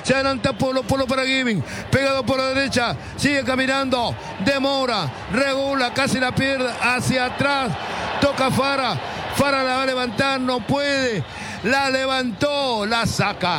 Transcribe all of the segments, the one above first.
Se adelanta Polo para Giving. Pegado por la derecha. Sigue caminando. Demora. Regula. Casi la pierde. Hacia atrás. Toca Fara. Fara la va a levantar. No puede. La levantó. La saca.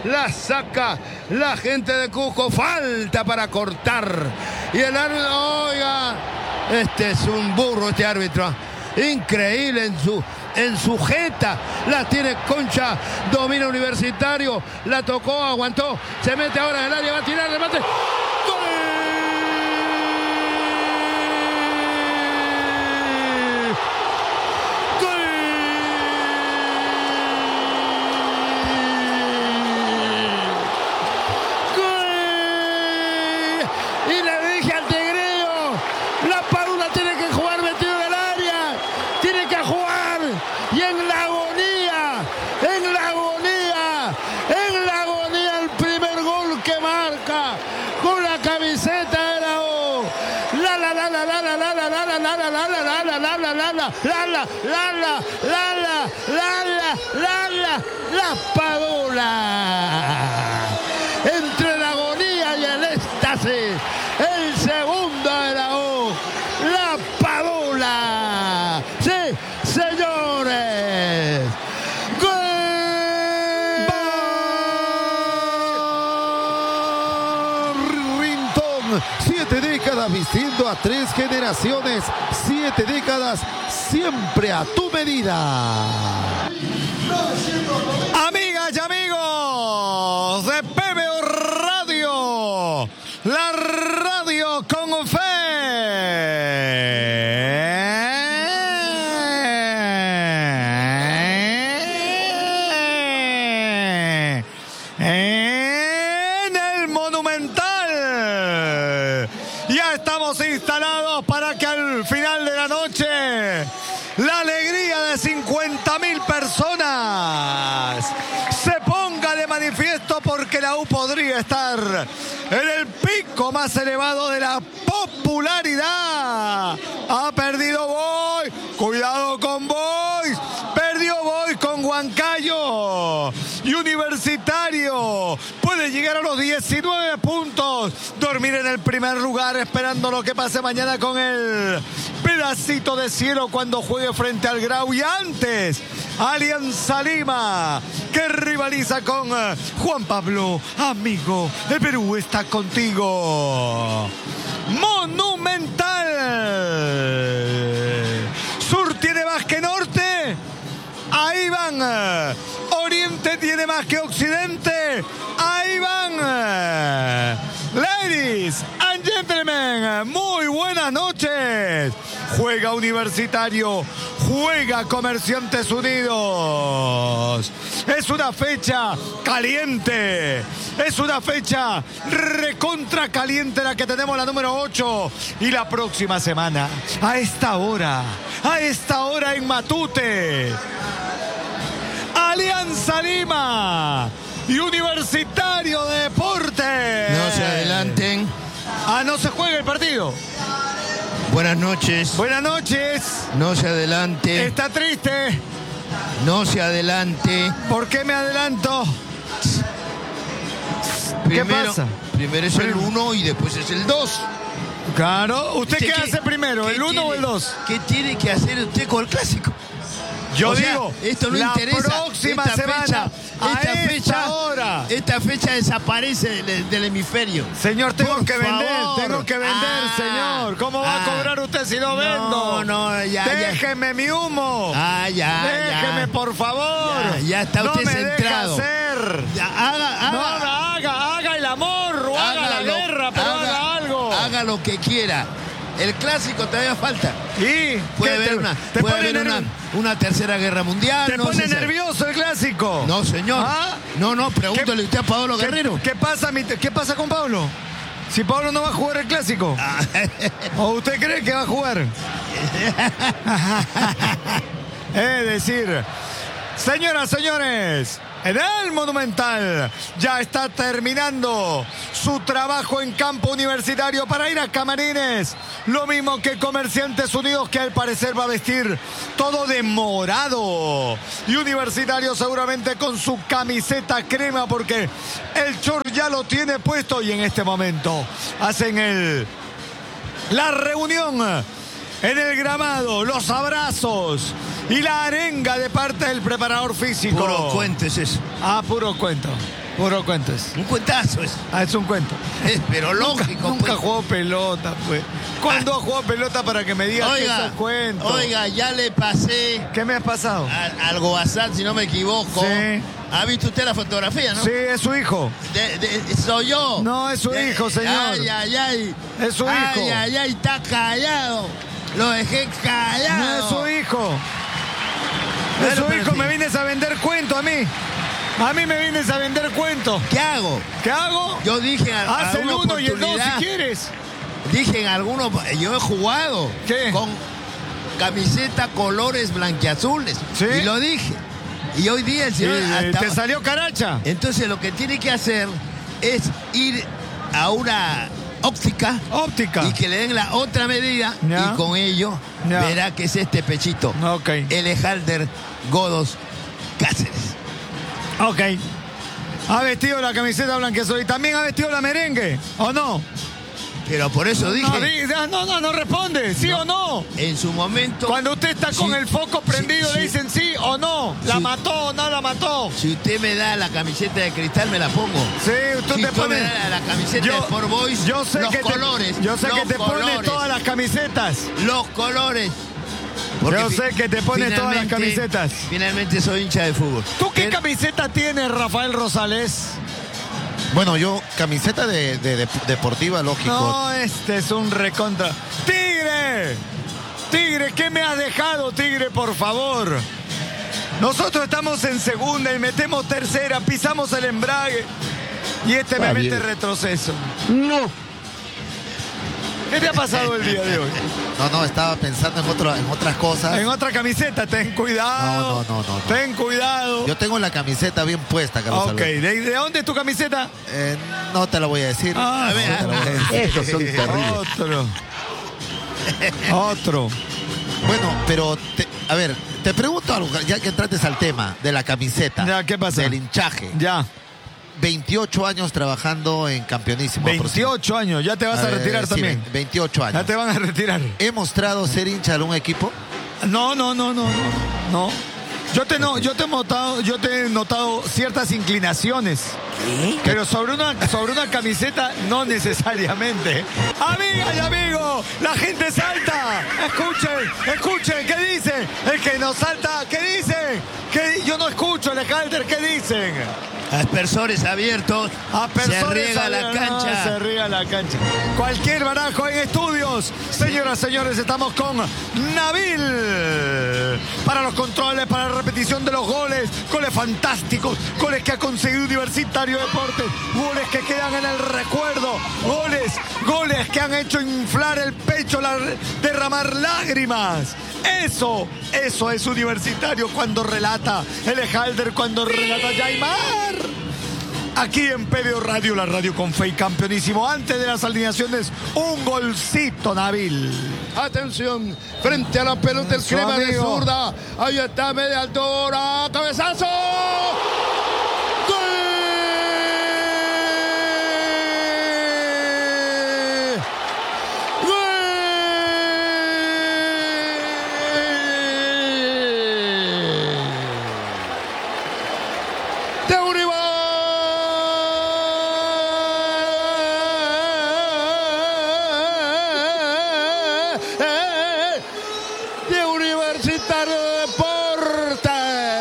La gente de Cusco. Falta para cortar. Y el árbitro, oiga, este es un burro este árbitro. Increíble en su jeta. La tiene Concha. Domina Universitario. La tocó, aguantó. Se mete ahora en el área. Va a tirar, remate. La Padula. Entre la agonía y el éxtasis, el segundo de la U, la Padula. Sí, señores. Barrington, 7 décadas vistiendo a 3 generaciones, 7 décadas siempre a tu medida. Amigas y amigos de PBO Radio, la radio con fe. En el Monumental. Ya estamos instalados para que al final de la noche la alegría de 50.000 personas se ponga de manifiesto, porque la U podría estar en el pico más elevado de la popularidad. Ha perdido Boys, cuidado con Boys, perdió Boys con Huancayo, y Universitario puede llegar a los 19 puntos, dormir en el primer lugar esperando lo que pase mañana con el pedacito de cielo cuando juegue frente al Grau. Y antes, Alianza Lima, que rivaliza con Juan Pablo, amigo, el Perú está contigo. Monumental. Sur tiene más que norte. Ahí van. Oriente tiene más que occidente. Ahí van. Ladies and gentlemen, muy buenas noches. Juega Universitario, juega Comerciantes Unidos. Es una fecha caliente, es una fecha recontra caliente la que tenemos, la número 8. Y la próxima semana, a esta hora en Matute, Alianza Lima y Universitario de Deportes. No se adelanten. No se juega el partido. Buenas noches. Buenas noches. No se adelante. Está triste. No se adelante. ¿Por qué me adelanto? ¿Qué pasa? Primero es el 1 y después es el 2. Claro. ¿Usted qué hace primero, el 1 o el 2? ¿Qué tiene que hacer usted con el clásico? Yo digo, esto no la interesa. próxima semana, esta fecha desaparece del hemisferio. Señor, tengo Por que vender, favor. Señor. ¿Cómo va a cobrar usted si no vendo? No, ya. Déjeme mi humo. Déjeme, por favor. Ya está usted no me centrado. Deja hacer. Haga el amor o haga la guerra, pero haga algo. Haga lo que quiera. El clásico todavía falta. ¿Y? Puede haber una tercera guerra mundial. ¿Te pone nervioso el clásico? No, señor. No, pregúntale usted a Pablo Guerrero. ¿Qué pasa con Pablo? Si Pablo no va a jugar el clásico. ¿O usted cree que va a jugar? Es decir, señoras, señores, en el Monumental ya está terminando su trabajo en campo Universitario para ir a camarines. Lo mismo que Comerciantes Unidos, que al parecer va a vestir todo de morado. Y Universitario seguramente con su camiseta crema, porque el short ya lo tiene puesto. Y en este momento hacen la reunión en el gramado, los abrazos y la arenga de parte del preparador físico. Puro cuento es eso. Puro cuento. Puro cuento es. Un cuentazo es. Es un cuento. Pero lógico. Nunca jugó pelota, pues. ¿Cuándo ha jugado pelota para que me digas que eso es cuento? Oiga, ya le pasé ¿Qué me has pasado? al WhatsApp, si no me equivoco. Sí. ¿Ha visto usted la fotografía, no? Sí, es su hijo. Soy yo. No, es su hijo, señor. Ay. Es su hijo. Ay, está callado. Lo dejé callado. No es su hijo. Es Bueno, su hijo, sí. me vienes a vender cuento a mí. A mí me vienes a vender cuento. ¿Qué hago? ¿Qué hago? Yo dije Haz el 1 y el 2 si quieres. Dije en algunos, yo he jugado ¿Qué? con camiseta colores blanquiazules. ¿Sí? Y lo dije. Y hoy día el señor ¿Te salió caracha? Entonces lo que tiene que hacer es ir a una óptica y que le den la otra medida, Ya. y con ello Ya. verá que es este pechito. Ok. Elejalder Godos Cáceres. Ok. ¿Ha vestido la camiseta blanqueazul y también ha vestido la merengue? ¿O no? Pero por eso dije, No responde. ¿Sí o no? en su momento, Cuando usted está con Sí, el foco prendido, sí, le dicen sí o no. ¿La Sí. mató o no la mató? si usted me da la camiseta de cristal, me la pongo. Sí, usted Si te usted pone. me da la camiseta de Sport Boys, yo sé los que colores. yo sé que te pone colores, todas las camisetas. los colores. Yo sé que te pone todas las finalmente- camisetas. Finalmente soy hincha de fútbol. ¿Tú qué Pero- camiseta tienes, Rafael Rosales? Bueno, yo, camiseta de deportiva, lógico. No, este es un recontra. ¡Tigre! ¡Tigre! ¿Qué me has dejado, Tigre, por favor? Nosotros estamos en segunda y metemos tercera, pisamos el embrague. Y este me Está mete bien. retroceso. No. ¿Qué te ha pasado el día de hoy? No, estaba pensando en otras cosas. En otra camiseta, ten cuidado. No. Ten cuidado. Yo tengo la camiseta bien puesta, Carlos Ok, Alberto. ¿de dónde es tu camiseta? No te la voy a decir. Ah, A ver, No te la voy a decir. Estos son terribles. Otro. Bueno, pero, a ver, te pregunto algo, ya que entraste al tema de la camiseta. Ya, ¿qué pasa? Del hinchaje. Ya. 28 años trabajando en Campeonísimo. 28 años, ya te vas a retirar sí, también. 28 años. Ya te van a retirar. ¿He mostrado ser hincha de algún equipo? No. Yo te he notado ciertas inclinaciones. Pero sobre una camiseta no necesariamente. Amigas y amigos, la gente salta. Escuchen, ¿qué dicen? El que no salta, ¿qué dicen? Yo no escucho, Alejandro, ¿qué dicen? Aspersores abiertos. Se riega la cancha. Se riega la cancha. Cualquier barajo en estudios. Señoras, señores, estamos con Nabil. Para los controles, para la repetición de los goles. Goles fantásticos. Goles que ha conseguido Universitario Deportes. Goles que quedan en el recuerdo. Goles que han hecho inflar el pecho, derramar lágrimas. Eso es Universitario cuando relata Elejalder, cuando relata Yaimar. Aquí en PBO Radio, la radio con fe y campeonísimo. Antes de las alineaciones, un golcito, Nabil. Atención, frente a la pelota, el Su crema de amigo. zurda. Ahí está, media altura. ¡Cabezazo! ¡Gol! ¡Gol! ¡De de Universitario de Deportes.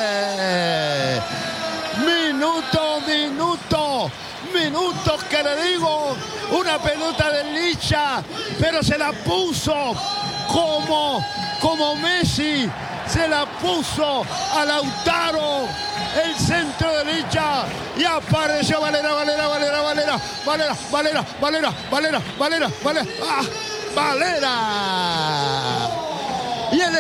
Minuto que le digo, una pelota de Licha, pero se la puso como Messi, se la puso a Lautaro, el centro de Licha, y apareció Valera. Y él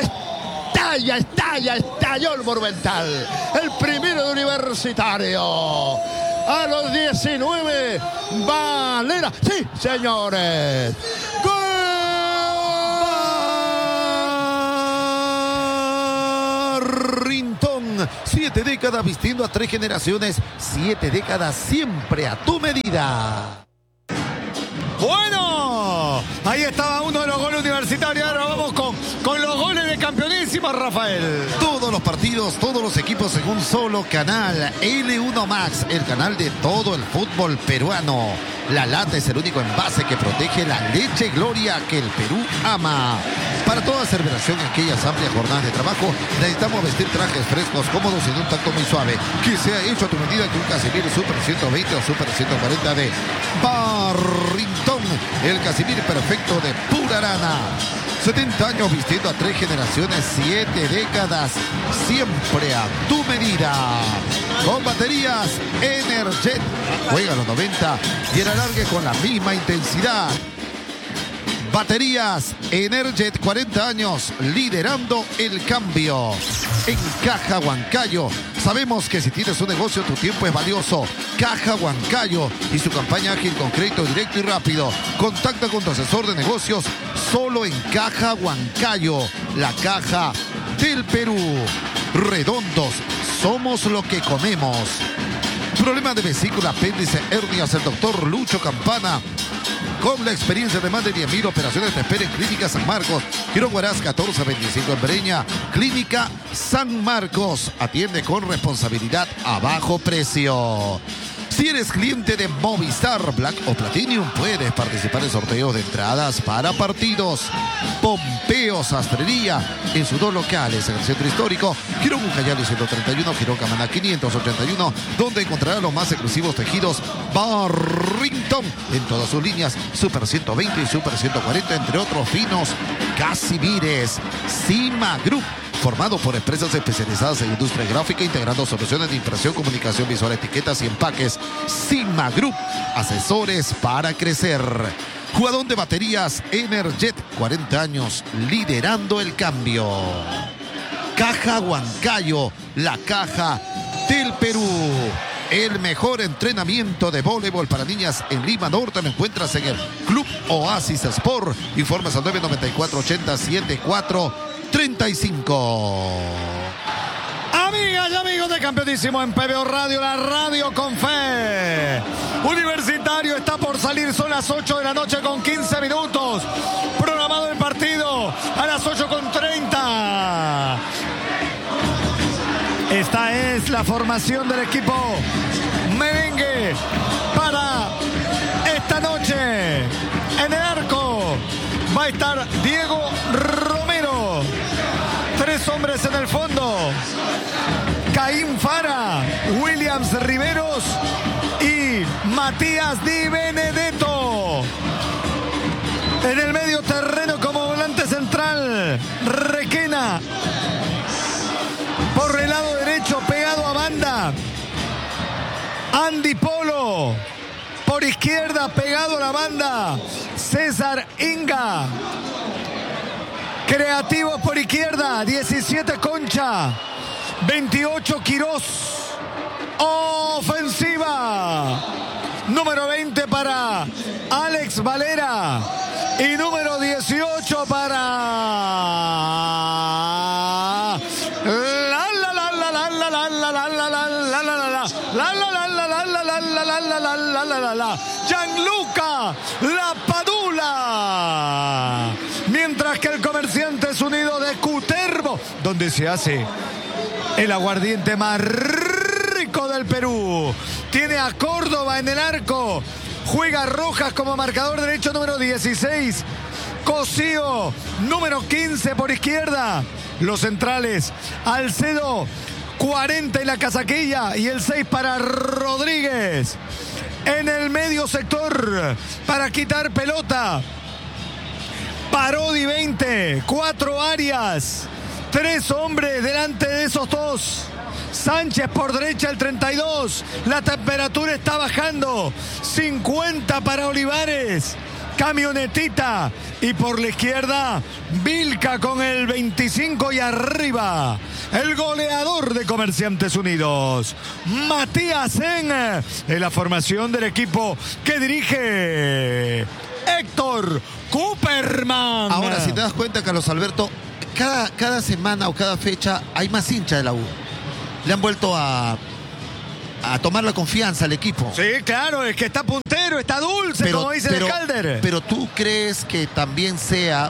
estalló el Monumental. El primero de Universitario. a los 19. Valera. Sí, señores. ¡Gol! 7 décadas vistiendo a 3 generaciones, 7 décadas siempre a tu medida. Bueno, ahí estaba uno de los goles universitarios. Ahora vamos con los goles de campeonísimo, Rafael. Todos los partidos, todos los equipos en un solo canal. L1 Max, el canal de todo el fútbol peruano. La lata es el único envase que protege la leche Gloria que el Perú ama. Para toda celebración en aquellas amplias jornadas de trabajo, necesitamos vestir trajes frescos, cómodos y en un tacto muy suave, que sea hecho a tu medida que un Casimir Super 120 o Super 140 de Barrington, el Casimir perfecto de pura lana. 70 años vistiendo a 3 generaciones, 7 décadas, siempre a tu medida. Con baterías Energet, juega a los 90 y el alargue con la misma intensidad. Baterías Energet, 40 años, liderando el cambio. En Caja Huancayo, sabemos que si tienes un negocio, tu tiempo es valioso. Caja Huancayo y su campaña ágil con crédito directo y rápido. Contacta con tu asesor de negocios solo en Caja Huancayo, la caja del Perú. Redondos, somos lo que comemos. Problema de vesícula, apéndice, hernias, el doctor Lucho Campana. Con la experiencia de más de 10.000 operaciones, te espera en Clínica San Marcos, Girón Huaraz 1425 en Breña. Clínica San Marcos, atiende con responsabilidad a bajo precio. Si eres cliente de Movistar Black o Platinum, puedes participar en sorteos de entradas para partidos. Pompeo Sastrería, en sus 2 locales, en el centro histórico, Girón Ucayali 131, Girón Camaná 581, donde encontrarás los más exclusivos tejidos Barrington en todas sus líneas, Super 120 y Super 140, entre otros finos Casimires. Cima Group, formado por empresas especializadas en industria gráfica, integrando soluciones de impresión, comunicación visual, etiquetas y empaques. Sigma Group, asesores para crecer. Jugador de baterías Energet, 40 años, liderando el cambio. Caja Huancayo, la caja del Perú. El mejor entrenamiento de voleibol para niñas en Lima Norte lo encuentras en el Club Oasis Sport. Informes al 994-80-7435. Amigas y amigos de Campeonísimo en PBO Radio, la radio con fe. Universitario está por salir, son las 8 de la noche con 15 minutos. Programado el partido a las 8:30. Esta es la formación del equipo merengue para esta noche. En el arco va a estar Diego Romero. 3 hombres en el fondo: Caín Fara, Williams Riveros y Matías Di Benedetto. En el medio terreno como volante central, Requena. Por el lado derecho, pegado a banda, Andy Polo. Por izquierda, pegado a la banda, César Inga. Creativo por izquierda, 17 Concha, 28 Quirós. Ofensiva, número 20 para Alex Valera y número 18 para Gianluca Lapadula. Mientras que el Comerciantes Unidos de Cutervo, donde se hace el aguardiente más rico del Perú, tiene a Córdoba en el arco. Juega Rojas como marcador derecho, número 16. Cosío, número 15 por izquierda. Los centrales, Alcedo, 40 en la casaquilla y el 6 para Rodríguez. En el medio sector, para quitar pelota, Parodi 20, 4 Arias, 3 hombres delante de esos 2. Sánchez por derecha, el 32. La temperatura está bajando. 50 para Olivares. Camionetita. Y por la izquierda, Vilca con el 25 y arriba, el goleador de Comerciantes Unidos, Matías en la formación del equipo que dirige Héctor Cooperman. Ahora, si te das cuenta, Carlos Alberto, cada semana o cada fecha hay más hinchas de la U. Le han vuelto a tomar la confianza al equipo. Sí, claro, es que está puntero, está dulce, como dice el Calder. Pero tú crees que también sea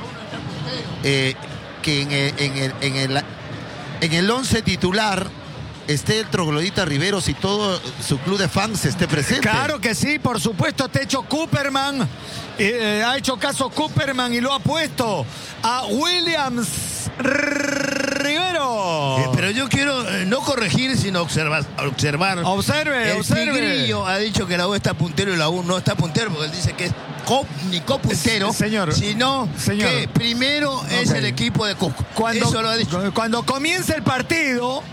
que en el 11 titular esté el troglodita Riveros y todo su club de fans esté presente. Claro que sí, por supuesto, te ha hecho Cooperman, ha hecho caso Cooperman y lo ha puesto a Williams Rivero. Pero yo quiero no corregir, sino observar. Observe. El Tigrillo ha dicho que la U está puntero y la U no está puntero, porque él dice que es ni copuntero, señor, sino que primero es el equipo de Cusco. Eso lo ha dicho. Cuando comience el partido,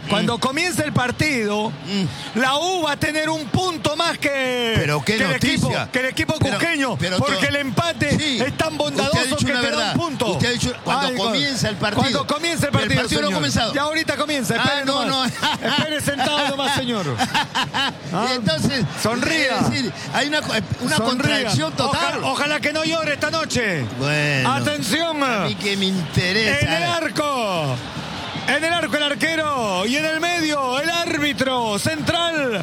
la U va a tener un punto más que, pero qué noticia. El equipo cusqueño, porque el empate es tan bondadoso que te da un punto. Usted ha dicho cuando comienza el partido. Cuando comienza el partido, no ha comenzado. Ya ahorita comienza. Espere sentado nomás, señor. Y entonces, sonría. Es decir, hay una contradicción total. Ojalá que no llore esta noche. Bueno. Atención. A mí que me interesa. En el arco el arquero. Y en el medio, el árbitro central,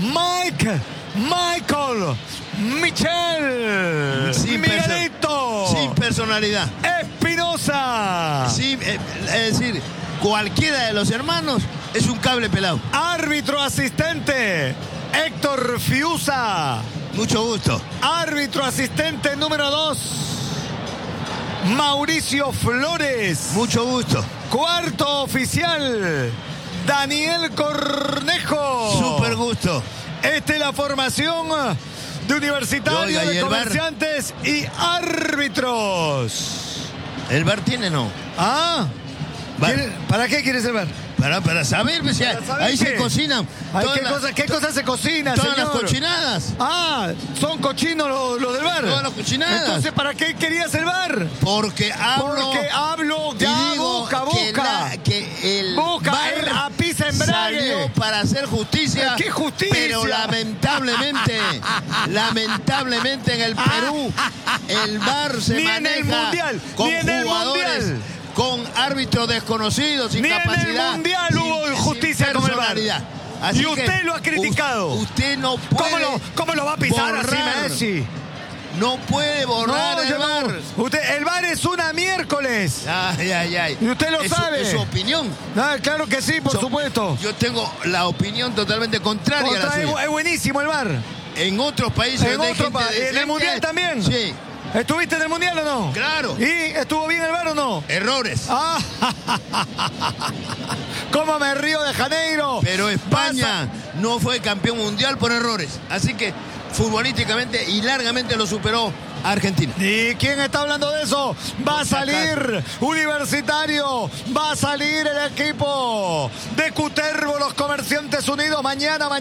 Michael Michel. Sin personalidad. Espinosa. Sí, es decir, cualquiera de los hermanos es un cable pelado. Árbitro asistente, Héctor Fiusa. Mucho gusto. Árbitro asistente número 2, Mauricio Flores. Mucho gusto. Cuarto oficial, Daniel Cornejo. Súper gusto. Esta es la formación de Universitario, de Comerciantes y árbitros. ¿El VAR tiene no? ¿Para qué quieres el VAR? Para saber, pues, ahí se cocinan. ¿Qué cosas se cocinan, todas señor? Las cochinadas. Son cochinos los del VAR. Todas las cochinadas. Entonces, ¿para qué querías el VAR? Porque hablo. Ya, busca. El a pisa embrague. Salió para hacer justicia. ¿Qué justicia? Pero lamentablemente en el Perú, el VAR se maneja en el mundial, con jugadores, con árbitros desconocidos, sin capacidad. En el mundial hubo justicia con el VAR. Así y usted lo ha criticado. Usted no puede. ¿Cómo lo va a pisar así, Messi? No puede borrar el VAR. El VAR es una miércoles. Ay. Y usted lo sabe. Es su opinión. Claro que sí, por supuesto. Yo tengo la opinión totalmente contraria a la suya. Es buenísimo el VAR. En otros países. En el mundial también. Sí. ¿Estuviste en el mundial o no? Claro. ¿Y estuvo bien el VAR o no? Errores. ¿Cómo me río de Janeiro? Pero España no fue campeón mundial por errores. Así que futbolísticamente y largamente lo superó a Argentina. ¿Y quién está hablando de eso? Va a salir Universitario, va a salir el equipo de Cutervo, los Comerciantes Unidos. Mañana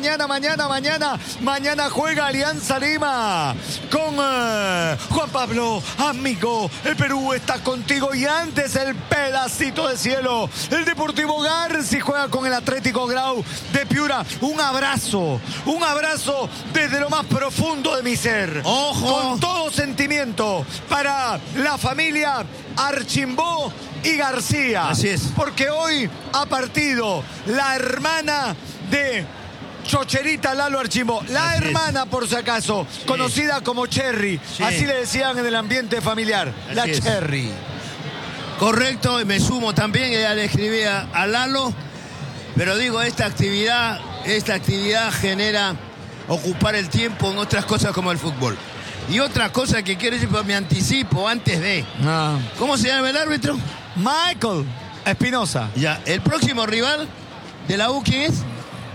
juega Alianza Lima con Juan Pablo, amigo, el Perú está contigo. Y antes el pedacito de cielo, el Deportivo Garci juega con el Atlético Grau de Piura. Un abrazo desde lo más profundo de mi ser. ¡Ojo! Con todo sentimiento para la familia Archimbó y García. Así es. Porque hoy ha partido la hermana de Chocherita Lalo Archimbó. La hermana, por si acaso, conocida como Cherry. Sí. Así le decían en el ambiente familiar. Así la es. Cherry. Correcto, y me sumo también. Ella le escribía a Lalo. Pero digo, esta actividad genera ocupar el tiempo en otras cosas como el fútbol. Y otra cosa que quiero decir, pues me anticipo antes de. ¿Cómo se llama el árbitro? Michael Espinosa. Ya, el próximo rival de la U, ¿quién es?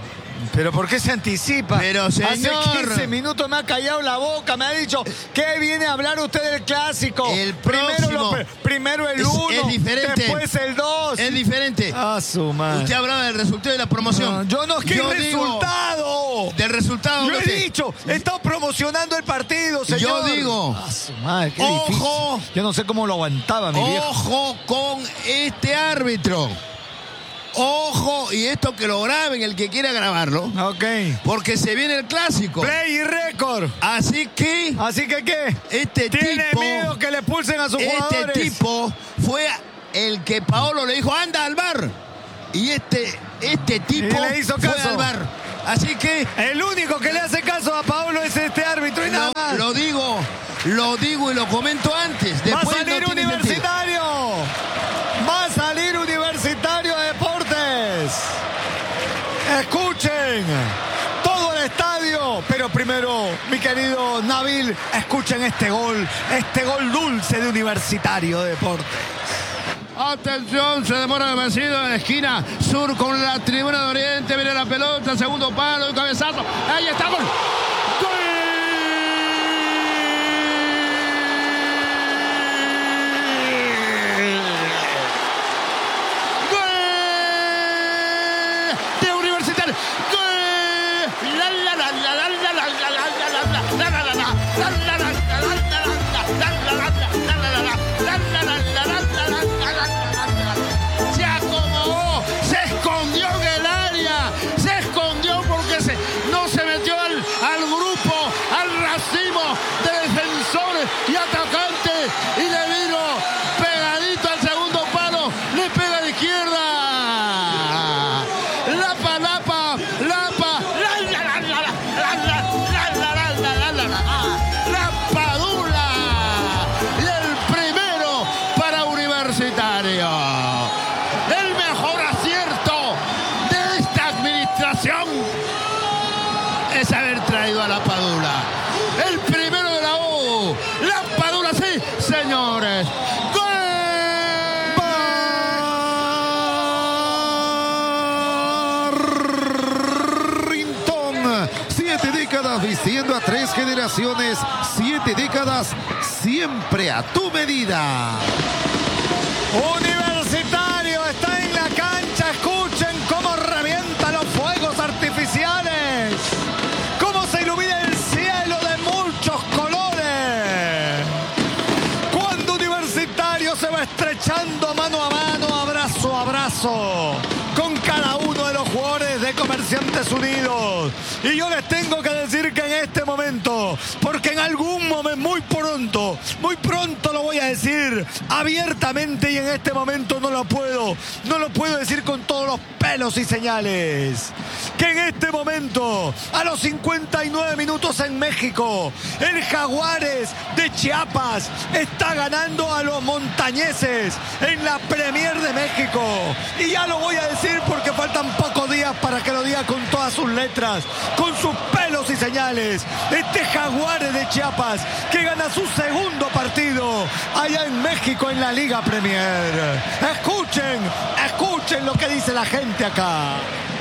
¿Pero por qué se anticipa? Pero, señor. Hace 15 minutos me ha callado la boca, me ha dicho, ¿qué viene a hablar usted del clásico? El próximo. Primero el 1, es diferente. después el 2. Es diferente. Ah, su madre. Usted hablaba del resultado de la promoción. No, yo no es que el resultado. Del resultado. Yo he dicho, he estado promocionando el partido, señor. Yo digo. Ah, su madre, qué Ojo. difícil. Yo no sé cómo lo aguantaba, mi viejo. Ojo con este árbitro. Ojo, y esto que lo graben el que quiera grabarlo. Ok. Porque se viene el clásico. Play y récord. Así que ¿Qué? este ¿Tiene tipo, miedo que le pulsen a sus jugadores? este tipo fue el que Paolo le dijo, anda al bar. Y este tipo Y le hizo fue caso. al bar. Así que El único que le hace caso a Paolo es este árbitro y nada más. lo digo y lo comento antes. Va a Después salir no tiene sentido. Universitario. Va a salir Universitario de Deportes. Escuchen todo el estadio. Pero primero, mi querido Nabil, escuchen este gol dulce de Universitario de Deportes. Atención, se demora demasiado en la esquina sur con la tribuna de Oriente. Viene la pelota, segundo palo, el cabezazo. Ahí está, gol. Y atacante, y le vino pegadito al segundo palo, le pega de izquierda. La Padula. Y el primero para Universitario. El mejor acierto de esta administración es haber traído a la Padula. El primero de la U. La Padula, sí, señores. ¡Gol! 7 décadas vistiendo a 3 generaciones. 7 décadas siempre a tu medida. Universitario está en la cancha. Escuchen cómo revientan los fuegos artificiales. Cómo se ilumina el cielo de muchos colores. Cuando Universitario se va estrechando mano a mano, abrazo a abrazo, con cada uno de los jugadores de Comerciantes Unidos. Y yo les tengo que decir que en este momento, porque en algún momento, muy pronto lo voy a decir abiertamente, y en este momento no lo puedo decir con todos los pelos y señales, que en este momento, a los 59 minutos en México, el Jaguares de Chiapas está ganando a los montañeses en la Premier de México. Y ya lo voy a decir porque faltan pocos días para que lo diga con todas sus letras, con sus pelos y señales. Este Jaguares de Chiapas que gana su segundo partido allá en México en la Liga Premier. Escuchen lo que dice la gente acá.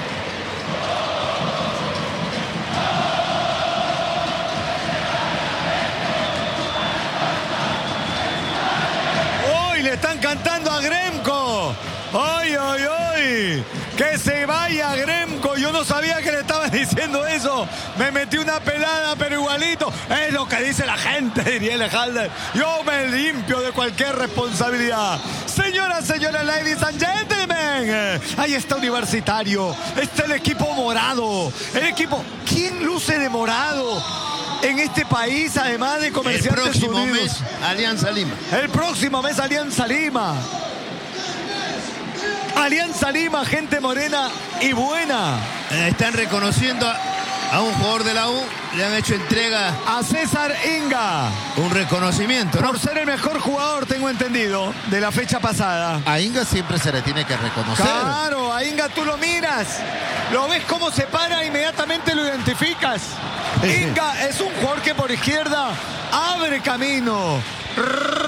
Hoy le están cantando a Gremco. ¡Ay, ay, ay! ¡Que se vaya Gremco! Yo no sabía que le estaban diciendo eso. Me metí una pelada, pero igualito. Es lo que dice la gente, diría Lejalder. Yo me limpio de cualquier responsabilidad. Señoras, ladies and gentlemen. Ahí está Universitario. Está el equipo morado. El equipo... ¿Quién luce de morado en este país, además de Comerciantes Unidos? El próximo mes, Alianza Lima. El próximo mes, Alianza Lima. Alianza Lima, gente morena y buena. Están reconociendo a un jugador de la U, le han hecho entrega a César Inga. Un reconocimiento, ¿no? Por ser el mejor jugador, tengo entendido, de la fecha pasada. A Inga siempre se le tiene que reconocer. Claro, a Inga tú lo miras, lo ves cómo se para, inmediatamente lo identificas. Inga es un jugador que por izquierda abre camino,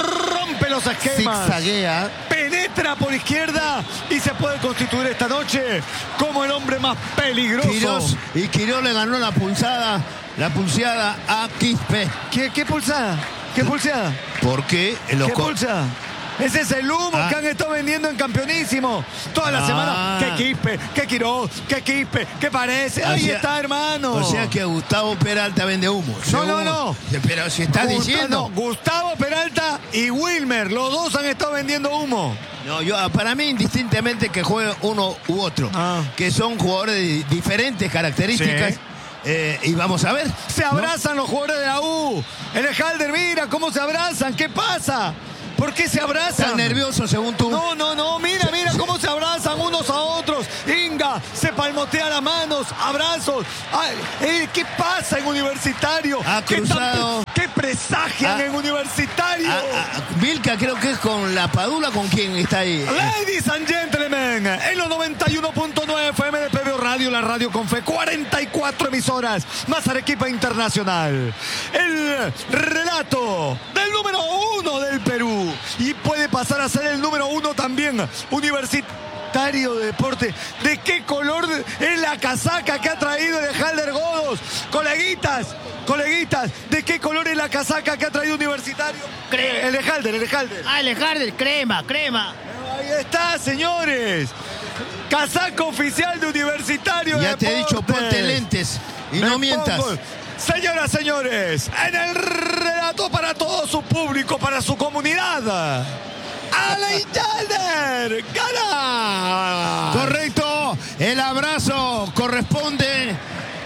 rompe los esquemas, zigzaguea, penetra por izquierda y se puede constituir esta noche como el hombre más peligroso. Quirós le ganó la pulseada a Quispe. ¿Qué pulsada? ¿Qué pulsada? Porque ¿Qué pulsada? Ese es el humo que han estado vendiendo en Campeonísimo toda la semana. Que Quispe, que Quirós, que Quispe, que parece. Ahí está, hermano. O sea que Gustavo Peralta vende humo. No. Pero si está diciendo. Gustavo Peralta y Wilmer, los dos han estado vendiendo humo. No, para mí indistintamente que juegue uno u otro, que son jugadores de diferentes características. Sí. Y vamos a ver. Se abrazan los jugadores de la U. El Halder, mira cómo se abrazan. ¿Qué pasa? ¿Por qué se abrazan? ¿Están nerviosos según tú? No, mira cómo se abrazan unos a otros. Inga se palmotea las manos, abrazos. Ay, ¿qué pasa en Universitario? Ha cruzado. ¿Qué presagian en Universitario? Vilca creo que es con la Padula, ¿con quién está ahí? Ladies and gentlemen, en los 91.9 FM de PBO Radio, la radio con fe, 44 emisoras, más Arequipa Internacional. El relato del número 1 del Perú. Y puede pasar a ser el número 1 también. Universitario de Deporte. ¿De qué color es la casaca que ha traído el Halder Godos? Coleguitas, ¿de qué color es la casaca que ha traído Universitario? El Halder. El Halder, crema. Ahí está, señores. Casaca oficial de Universitario de Ya te he dicho, ponte lentes y no mientas. Señoras, señores, en el relato para todo su público, para su comunidad, Alain Halder gana. Correcto, el abrazo corresponde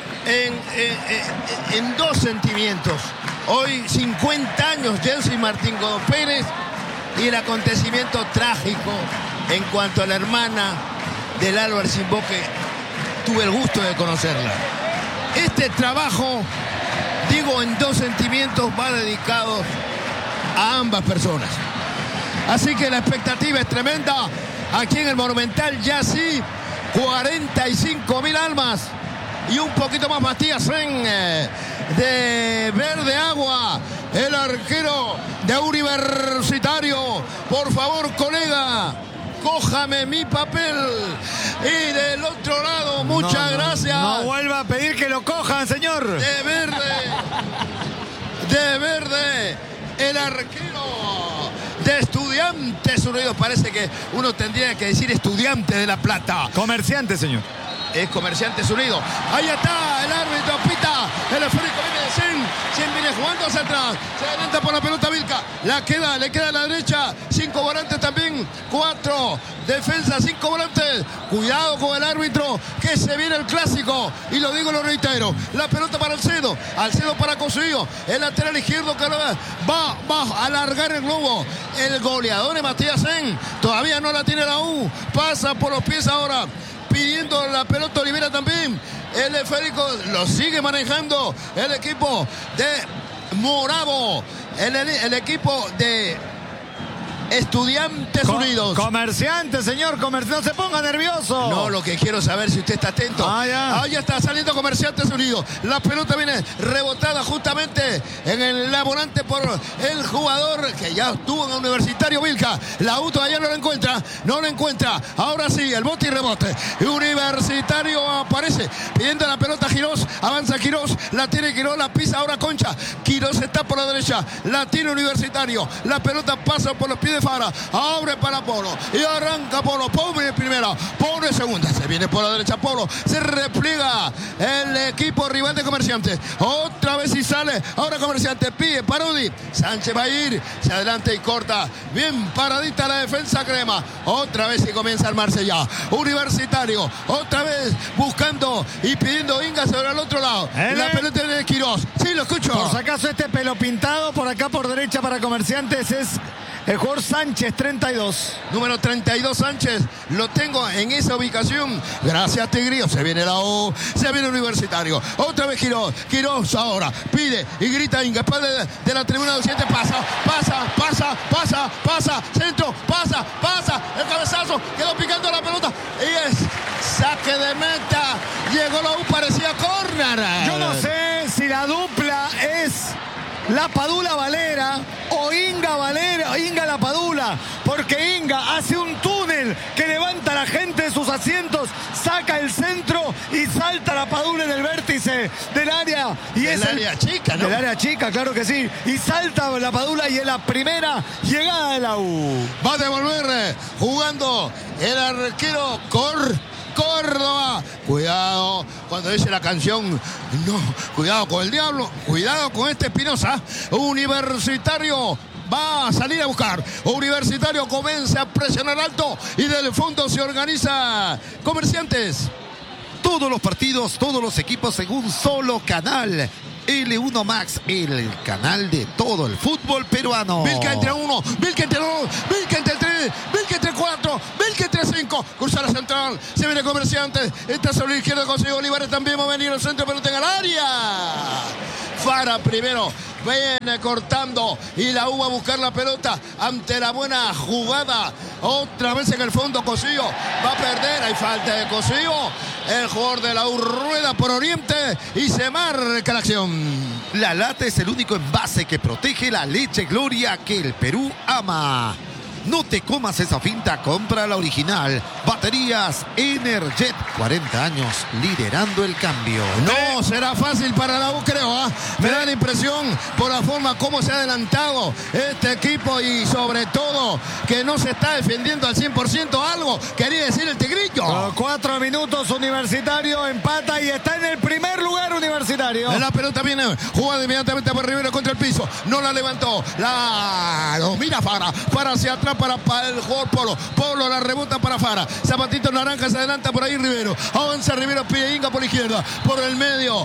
en dos sentimientos. Hoy 50 años Jensi Martín Godó Pérez y el acontecimiento trágico en cuanto a la hermana del Álvaro Simbó, que tuve el gusto de conocerla. Este trabajo, digo en dos sentimientos, va dedicado a ambas personas. Así que la expectativa es tremenda. Aquí en el Monumental ya sí, 45.000 almas y un poquito más. Matías Sen de Verde Agua, el arquero de Universitario. Por favor, colega, cójame mi papel. Y del otro lado, muchas gracias. No vuelva a pedir que lo cojan, señor. De verde, el arquero de Estudiantes Unidos. Parece que uno tendría que decir Estudiantes de La Plata. Comerciante, señor. Es Comerciantes Unidos. Ahí está el árbitro, pita. El esférico viene de Sen viene jugando hacia atrás. Se adelanta por la pelota Vilca. Le queda a la derecha. 5 volantes también. 4 defensas, 5 volantes. Cuidado con el árbitro, que se viene el clásico. Y lo digo, lo reitero. La pelota para Alcedo para Cosuillo. El lateral izquierdo que va a alargar el globo. El goleador es Matías Sen. Todavía no la tiene la U. Pasa por los pies ahora, pidiendo la pelota Olivera también. El esférico lo sigue manejando el equipo de Moravo. El equipo de Estudiantes Unidos. Comerciante, señor, no se ponga nervioso. No, lo que quiero saber si usted está atento. Ahí está saliendo Comerciantes Unidos. La pelota viene rebotada justamente en la volante por el jugador que ya estuvo en el Universitario, Vilca. La U todavía no lo encuentra. Ahora sí, el bote y rebote. Universitario aparece pidiendo la pelota a Quirós. Avanza Quirós, la tiene Quirós, la pisa ahora Concha. Quirós está por la derecha, la tiene Universitario. La pelota pasa por los pies de Fara, abre para Polo y arranca Polo. Pone primera, pone segunda, se viene por la derecha Polo, se repliega el equipo rival de Comerciantes. Otra vez y sale ahora Comerciantes, pide Parodi. Sánchez va a ir, se adelanta y corta. Bien paradita la defensa crema. Otra vez y comienza a armarse ya. Universitario, otra vez buscando y pidiendo Inga sobre el otro lado. La pelota de Quirós. Sí, lo escucho. Por si acaso este pelo pintado por acá por derecha para Comerciantes es el jugador Sánchez, 32. Número 32 Sánchez. Lo tengo en esa ubicación. Gracias, Tigrillo. Se viene la U. Se viene Universitario. Otra vez Quirós. Quirós ahora pide y grita Inga. De la tribuna 200. Pasa. Centro. Pasa. El cabezazo. Quedó picando la pelota. Y es saque de meta. Llegó la U. Parecía córner. Yo no sé si la dupla es la Padula Valera o Inga Valera, Inga la Padula, porque Inga hace un túnel que levanta a la gente de sus asientos, saca el centro y salta la Padula en el vértice del área. Y del área chica, ¿no? Del área chica, claro que sí. Y salta la Padula y es la primera llegada de la U. Va a devolver jugando el arquero Córdoba. Cuidado cuando dice la canción, no, cuidado con el diablo, cuidado con este Espinosa. Universitario va a salir a buscar. Universitario comienza a presionar alto y del fondo se organiza Comerciantes. Todos los partidos, todos los equipos en un solo canal. L1 Max, el canal de todo el fútbol peruano. Vilca entre 1, Vilca entre 2, Vilca entre 3, Vilca entre 4, Vilca entre 5. Cruza la central, se viene Comerciantes. Está sobre la izquierda, consigue Olivares también. Va a venir al centro, pero tenga el área. Fara primero, viene cortando y la U va a buscar la pelota ante la buena jugada. Otra vez en el fondo Cosillo va a perder, hay falta de Cosillo. El jugador de la U rueda por Oriente y se marca la acción. La lata es el único envase que protege la leche Gloria que el Perú ama. No te comas esa finta, compra la original. Baterías Energet, 40 años liderando el cambio. No será fácil para la U, creo. Me da la impresión por la forma como se ha adelantado este equipo y sobre todo que no se está defendiendo al 100% algo. Quería decir el Tigrillo. 4 minutos, Universitario empata y está en el primer lugar Universitario. La pelota viene jugada inmediatamente por Rivero contra el piso. No la levantó. Lo mira Fara. Fara hacia atrás para el jugador Polo. Polo la rebota para Fara. Zapatito naranja, se adelanta por ahí Rivero. Avanza Rivero, pide Inga por la izquierda. Por el medio,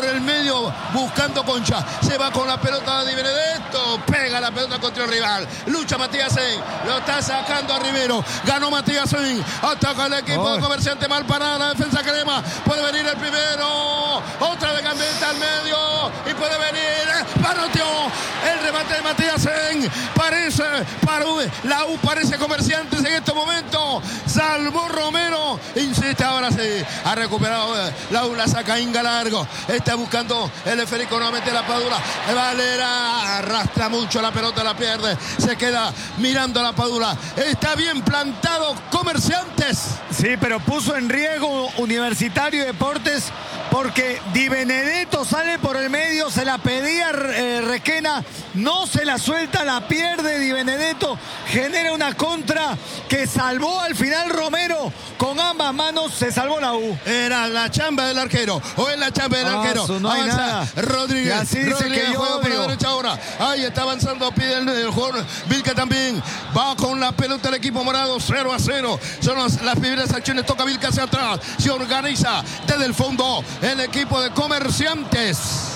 buscando Concha. Se va con la pelota de Benedetto. Pega la pelota contra el rival. Lucha Matías Sen. Lo está sacando a Rivero. Ganó Matías Sen. Ataca el equipo de Comerciante. Mal parada la defensa crema. Puede venir el primero. Otra de Gambetta al medio. Y puede venir. Paroteó. El remate de Matías Sen. Parece para la U, parece Comerciantes en este momento. Salvó Romero. Insiste ahora sí. Ha recuperado la U, la saca Inga largo. Está buscando el esférico nuevamente la Padula. Valera arrastra mucho la pelota, la pierde. Se queda mirando a la Padula. Está bien plantado Comerciantes. Sí, pero puso en riesgo Universitario y Deportes porque Di Benedetto sale por el medio, se la pedía Requena, no se la suelta, la pierde Di Benedetto, genera una contra que salvó al final Romero. Con ambas manos se salvó la U. Era la chamba del arquero, o es la chamba del arquero. No hay nada. Rodríguez. Y así dice Rodríguez que juega por la derecha ahora. Ahí está avanzando, pide el jugador Vilca también. Va con la pelota el equipo morado, 0-0. Son las primeras acciones, toca Vilca hacia atrás. Se organiza desde el fondo el equipo de Comerciantes.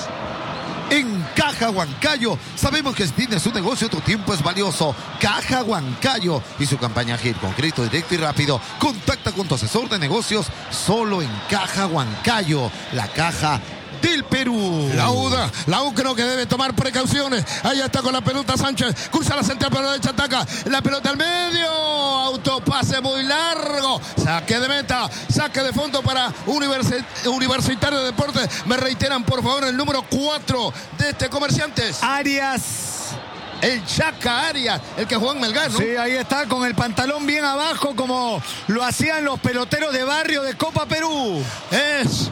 En Caja Huancayo, sabemos que si tienes un negocio, tu tiempo es valioso. Caja Huancayo y su campaña GIR con crédito directo y rápido. Contacta con tu asesor de negocios solo en Caja Huancayo, la caja del Perú. La U creo que debe tomar precauciones. Ahí está con la pelota Sánchez. Cruza la central por la derecha, ataca. La pelota al medio. Autopase muy largo. Saque de meta. Saque de fondo para Universitario de Deportes. Me reiteran, por favor, el número 4 de este Comerciantes. Arias. El Chaca Arias, el que jugó en Melgar, ¿no? Sí, ahí está con el pantalón bien abajo como lo hacían los peloteros de barrio de Copa Perú. Es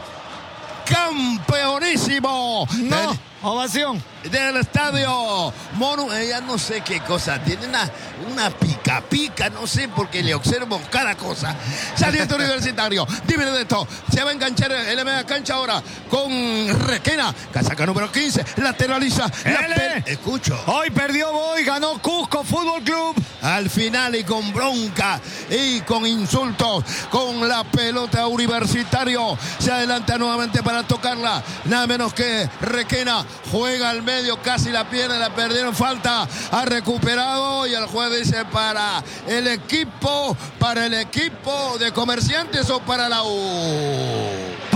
campeonísimo. No, ovación. Del estadio Mono, ya no sé qué cosa, tiene una pica, no sé, porque le observo cada cosa. Saliente Universitario, Di Benedetto, se va a enganchar en la media cancha ahora con Requena, casaca número 15, lateraliza. Escucho. Hoy perdió Boy, ganó Cusco Fútbol Club. Al final y con bronca y con insultos, con la pelota Universitario, se adelanta nuevamente para tocarla, nada menos que Requena, juega al medio, casi la pierde, la perdieron, falta, ha recuperado y el juez dice para el equipo de Comerciantes o para la U.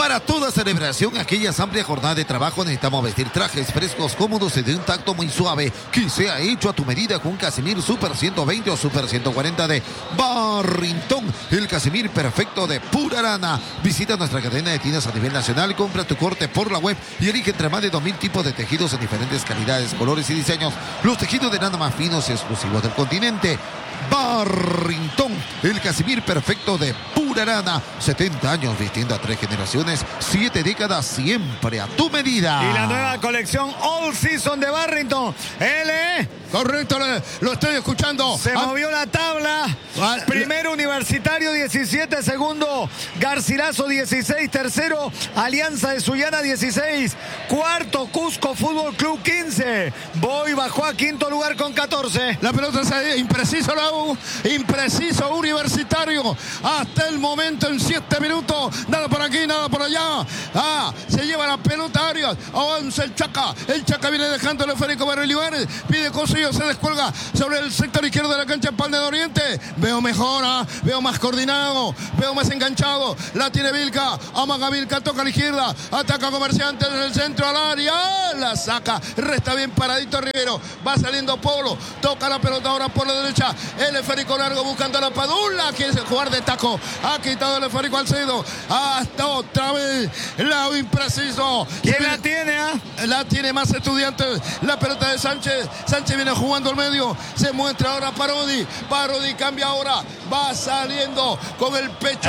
Para toda celebración, aquella amplia jornada de trabajo, necesitamos vestir trajes frescos, cómodos y de un tacto muy suave, que sea hecho a tu medida con Casimir Super 120 o Super 140 de Barrington. El Casimir perfecto de pura lana. Visita nuestra cadena de tiendas a nivel nacional, compra tu corte por la web y elige entre más de 2000 tipos de tejidos en diferentes calidades, colores y diseños. Los tejidos de lana más finos y exclusivos del continente. Barrington, el Casimir perfecto de pura lana. 70 años vistiendo a 3 generaciones, 7 décadas, siempre a tu medida. Y la nueva colección All Season de Barrington. Correcto, lo estoy escuchando. Se movió la tabla. Primero Universitario 17, segundo Garcilaso 16, tercero Alianza de Sullana 16, cuarto Cusco Fútbol Club 15. Boy bajó a quinto lugar con 14. La pelota se impreciso la U, impreciso Universitario. Hasta el momento en 7 minutos. Nada por aquí, nada por allá. Se lleva la pelota Arias. Avanza el Chaca. El Chaca viene dejando el esférico para Olivares. Pide Cosillo, se descuelga sobre el sector izquierdo de la cancha Palme de Oriente. Veo mejor, veo más coordinado, veo más enganchado. La tiene Vilca, amaga Vilca, toca a la izquierda, ataca Comerciantes en el centro al área, la saca, resta bien paradito Rivero, va saliendo Polo, toca la pelota ahora por la derecha, el esférico largo buscando a la Padula, quiere jugar de taco, ha quitado el esférico al Cedo, hasta otra vez, la impreciso. ¿Quién la tiene? La tiene más Estudiantes, la pelota de Sánchez, Sánchez viene jugando al medio, se muestra ahora Parodi cambia ahora, va saliendo con el pecho,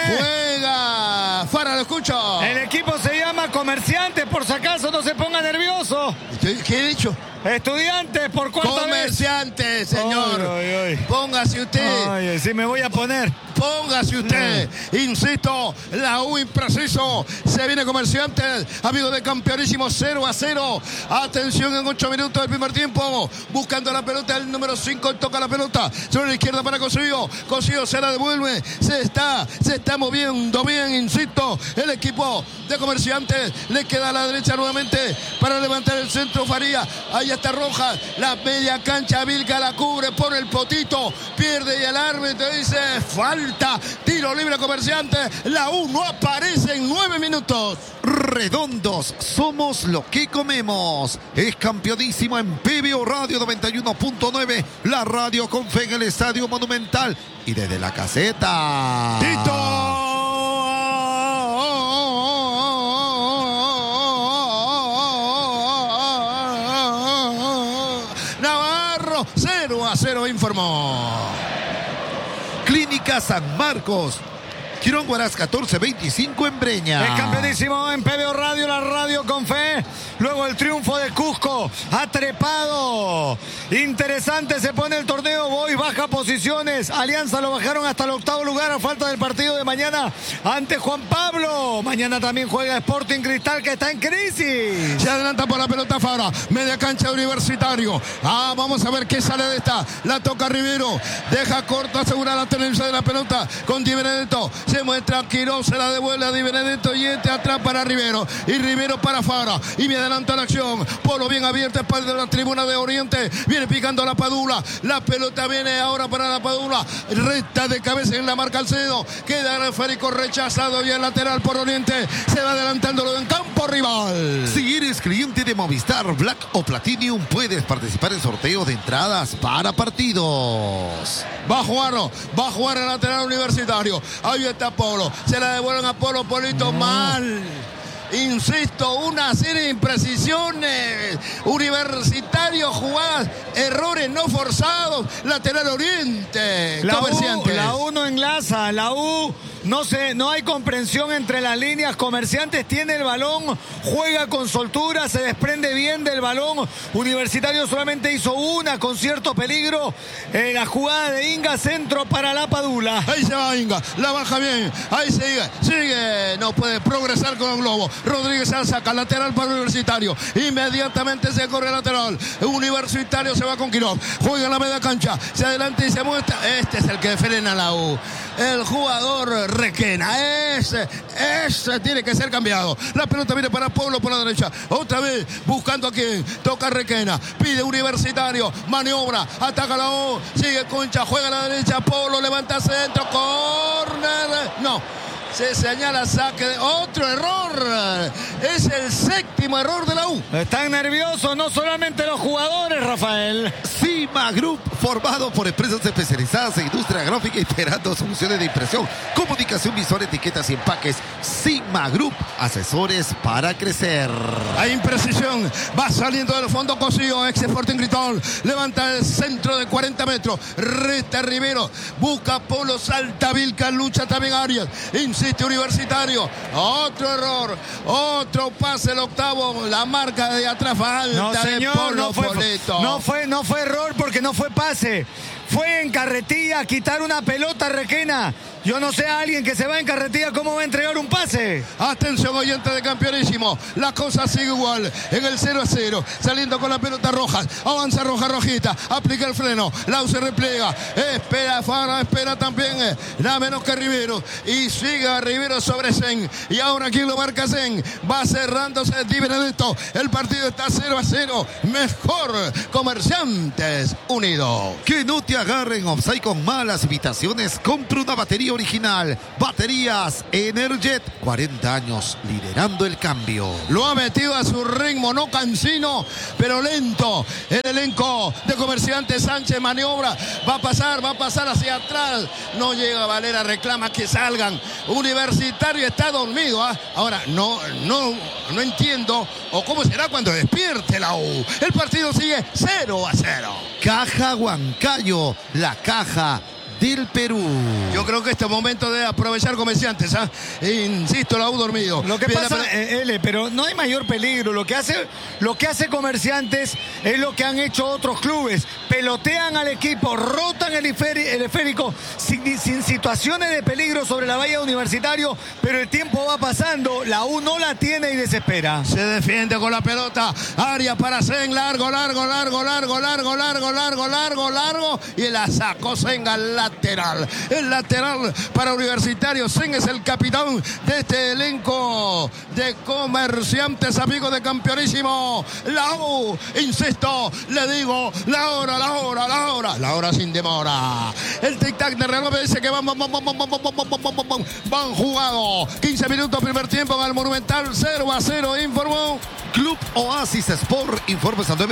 juega Fara, lo escucho. El equipo se llama Comerciantes, por si acaso no se ponga nervioso. ¿Qué he dicho? Estudiantes, por cuarta vez. Comerciantes, señor. Póngase usted. Sí me voy a poner. Póngase usted. Insisto, la U impreciso. Se viene Comerciantes. Amigo de campeonísimo, 0-0. Atención en 8 minutos del primer tiempo. Buscando la pelota, el número 5 toca la pelota. Sobre la izquierda para Cosillo. Cosillo se la devuelve. Se está moviendo bien, insisto. El equipo de Comerciantes. Le queda a la derecha nuevamente para levantar el centro Faría. Ahí está Rojas. La media cancha. Vilca la cubre por el potito. Pierde y el árbitro dice falta. Tiro libre Comerciantes. La U no aparece en 9 minutos. Redondos, somos lo que comemos. Es campeonísimo en PBO Radio 91.9. La radio con fe en el Estadio Monumental. Y desde la caseta. ¡Tito! Navarro, 0-0 informó. Clínica San Marcos. Quirón Huaraz 1425 en Breña. Es campeonísimo en PBO Radio, la radio con fe. Luego el triunfo de Cusco. Ha trepado. Interesante se pone el torneo. Boys baja posiciones. Alianza lo bajaron hasta el 8º lugar a falta del partido de mañana ante Juan Pablo. Mañana también juega Sporting Cristal, que está en crisis. Se adelanta por la pelota Fara. Media cancha Universitario. Vamos a ver qué sale de esta. La toca Rivero. Deja corto, asegura la tenencia de la pelota con Di Benedetto. Se muestra Quiroz, se la devuelve a Di Benedetto y entra atrás para Rivero. Y Rivero para Fara. Y me adelanta la acción. Polo bien abierta, espalda de la tribuna de Oriente. Viene picando la Padula. La pelota viene ahora para la Padula. Recta de cabeza en la marca Alcedo. Queda el esférico rechazado y el lateral por Oriente. Se va adelantándolo en campo rival. Si eres cliente de Movistar Black o Platinum, puedes participar en sorteos de entradas para partidos. Va a jugar el lateral Universitario. Ahí está Polo. Se la devuelven a Polo. Polito mal. Insisto, una serie de imprecisiones. Universitario, jugadas, errores no forzados. Lateral Oriente. Comerciantes. La U no enlaza. La U no hay comprensión entre las líneas. Comerciantes tiene el balón, juega con soltura, se desprende bien del balón. Universitario solamente hizo una con cierto peligro. La jugada de Inga, centro para la Padula. Ahí se va Inga, la baja bien. Ahí sigue. No puede progresar con el globo. Rodríguez se la saca, lateral para Universitario. Inmediatamente se corre lateral. Universitario se va con Quirón. Juega en la media cancha. Se adelanta y se muestra. Este es el que frena la U. El jugador Requena. Ese tiene que ser cambiado. La pelota viene para Polo por la derecha. Otra vez buscando a quien. Toca Requena. Pide Universitario. Maniobra. Ataca la U. Sigue Concha. Juega a la derecha. Polo levanta centro. Córner. No. Se señala saque de otro error. Es el séptimo error de la U. Están nerviosos no solamente los jugadores, Rafael. Cima Group, formado por empresas especializadas en industria gráfica y esperando soluciones de impresión, comunicación visual, etiquetas y empaques. Cima Group, asesores para crecer. Hay imprecisión. Va saliendo del fondo Cosío, ex Sporting Cristal. Levanta el centro de 40 metros. Resta Rivero. Busca Polo, salta Vilca, lucha también Arias. Insiste Universitario. Otro error. Otro pase, el octavo. La marca de atrás falta No, señor, de Polo no fue error porque no fue pase. Fue en carretilla a quitar una pelota, Requena. Yo no sé a alguien que se va en carretilla cómo va a entregar un pase. Atención, oyente de Campeonísimo. La cosa sigue igual. En el 0-0. Saliendo con la pelota Rojas. Avanza Rojita. Aplica el freno. Lau se repliega. Espera Fara. Espera también. Nada menos que Rivero. Y sigue a Rivero sobre Zen. Y ahora aquí lo marca Zen. Va cerrándose Di Benedetto. El partido está 0-0. Mejor Comerciantes Unidos. Que no te agarren offside con malas invitaciones. Compra una batería original. Baterías Energet. 40 años liderando el cambio. Lo ha metido a su ritmo, no cansino, pero lento. El elenco de Comerciantes. Sánchez maniobra. Va a pasar hacia atrás. No llega Valera, reclama que salgan. Universitario está dormido. Ahora, no entiendo. O cómo será cuando despierte la U. El partido sigue 0-0. Caja Huancayo, la caja del Perú. Yo creo que este momento de aprovechar Comerciantes. Insisto, la U dormido. Lo que pasa, pero no hay mayor peligro. Lo que hace Comerciantes es lo que han hecho otros clubes. Pelotean al equipo, rotan el esférico sin situaciones de peligro sobre la valla Universitario, pero el tiempo va pasando. La U no la tiene y desespera. Se defiende con la pelota. Área para Zen. Largo. Y la sacó Zen al lateral. El lateral para Universitario. Zen es el capitán de este elenco de Comerciantes, amigos de Campeonísimo. La U, insisto, le digo, la hora sin demora. El tic-tac de Real me dice que van jugado. 15 minutos primer tiempo en el Monumental. 0-0, informó Club Oasis Sport. Informes al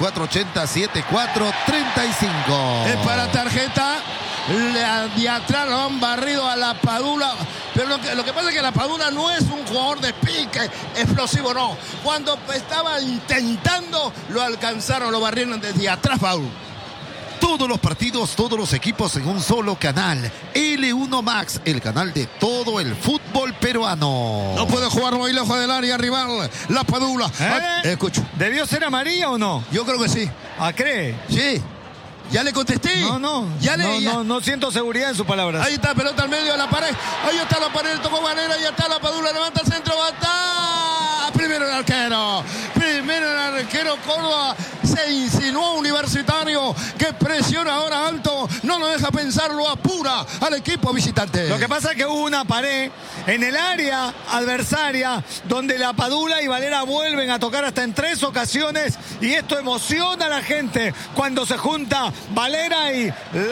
994-80-74-35. Es para tarjeta. De atrás lo han barrido a la Padula. Pero lo que pasa es que la Padula no es un jugador de pique explosivo, no. Cuando estaba intentando, lo alcanzaron, lo barrieron desde atrás, Paul. Todos los partidos, todos los equipos en un solo canal. L1 Max, el canal de todo el fútbol peruano. No puede jugar muy lejos del área rival. La Padula. Escucho. ¿Debió ser amarilla o no? Yo creo que sí. ¿Cree? Sí. Ya le contesté. No siento seguridad en sus palabras. Ahí está, pelota al medio de la pared. Ahí está la pared, tocó Valera, ya está la Padula, levanta el centro, bata. Primero el arquero. Córdoba. Se insinuó Universitario, que presiona ahora alto. No lo deja pensar, lo apura al equipo visitante. Lo que pasa es que hubo una pared en el área adversaria donde la Padula y Valera vuelven a tocar hasta en 3 ocasiones. Y esto emociona a la gente cuando se junta Valera y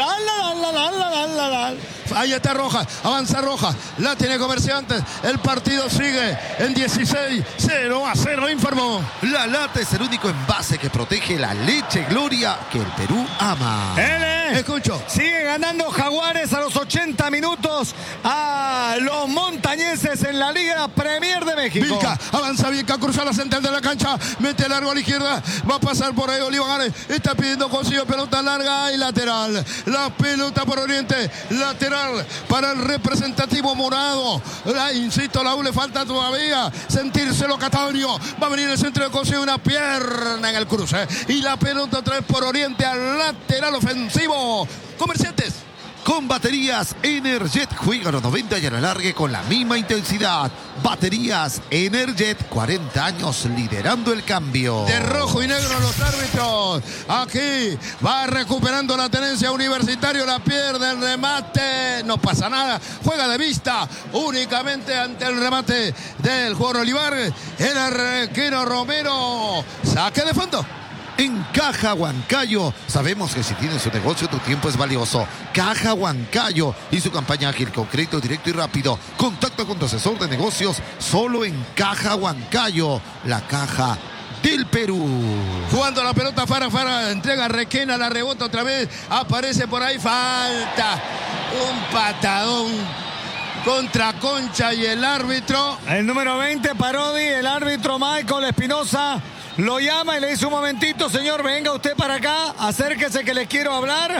Ahí está Rojas, avanza Rojas, la tiene Comerciantes, el partido sigue en 16, 0-0, informó. La lata es el único envase que protege la leche Gloria que el Perú ama. Escucho. Sigue ganando Jaguares a los 80 minutos a los montañeses en la Liga Premier de México. Vilca, avanza Vilca, cruza la central de la cancha, mete largo a la izquierda, va a pasar por ahí Olivares, está pidiendo consigo pelota larga y lateral. La pelota por Oriente, lateral para el representativo morado. Insisto, la U le falta todavía sentírselo Cataño. Va a venir el centro de consigo, una pierna en el cruce. Y la pelota otra vez por Oriente al lateral ofensivo. Comerciantes. Con baterías Energet, juega los 90 y a la largue con la misma intensidad. Baterías Energet, 40 años liderando el cambio. De rojo y negro los árbitros. Aquí va recuperando la tenencia Universitario, la pierde el remate. No pasa nada, juega de vista únicamente ante el remate del jugador Olivar. El arquero Romero, saque de fondo. En Caja Huancayo, sabemos que si tienes un negocio, tu tiempo es valioso. Caja Huancayo y su campaña ágil, con crédito directo y rápido. Contacta con tu asesor de negocios solo en Caja Huancayo, la caja del Perú. Jugando la pelota, Fara entrega a Requena, la rebota otra vez, aparece por ahí, falta. Un patadón contra Concha y el árbitro. El número 20, Parodi, el árbitro Michael Espinosa lo llama y le dice: un momentito, señor, venga usted para acá, acérquese que le quiero hablar.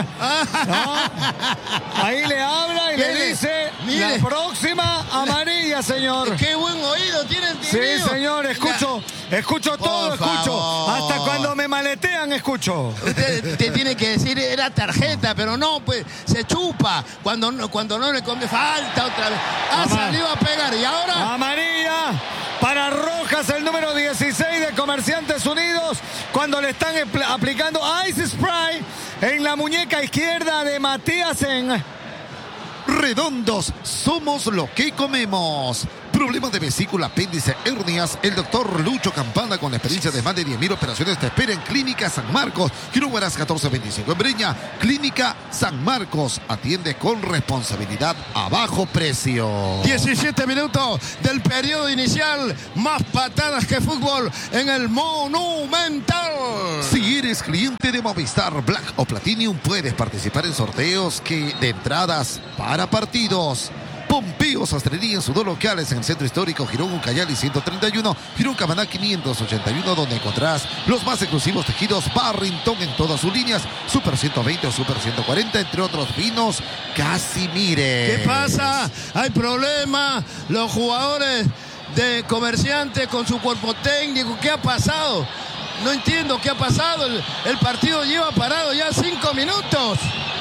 No. Ahí le habla y le dice: la próxima amarilla, señor. Qué buen oído tiene el tío. Sí, señor, escucho todo, escucho. Hasta cuando me maletean, escucho. Usted te tiene que decir, era tarjeta, pero no, pues se chupa. Cuando no le come, falta otra vez. Salió a pegar y ahora... Amarilla para Rojas, el número 16 de Comerciantes Unidos, cuando le están aplicando Ice Spray en la muñeca izquierda de Matías en... Redondos, somos lo que comemos. Problemas de vesícula, apéndice, hernias. El doctor Lucho Campana, con la experiencia de más de 10.000 operaciones, te espera en Clínica San Marcos, Quiroguaras 1425 en Breña. Clínica San Marcos atiende con responsabilidad a bajo precio. 17 minutos del periodo inicial. Más patadas que fútbol en el Monumental. Si eres cliente de Movistar Black o Platinum, puedes participar en sorteos de entradas para partidos. Pompeo Sastrería en sus dos locales en el Centro Histórico Girón Ucayali 131, Girón Camaná 581, donde encontrarás los más exclusivos tejidos Barrington en todas sus líneas, Super 120 o Super 140, entre otros vinos Casimire. ¿Qué pasa? Hay problema. Los jugadores de Comerciantes con su cuerpo técnico. ¿Qué ha pasado? No entiendo qué ha pasado. El partido lleva parado ya 5 minutos.